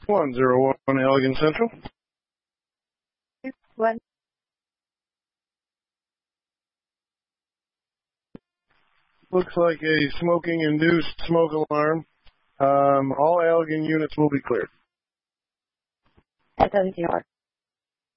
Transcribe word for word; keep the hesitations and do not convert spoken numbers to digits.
one zero one Elgin Central. One. Looks like a smoking-induced smoke alarm. Um, all Elgin units will be cleared. That doesn't ignore.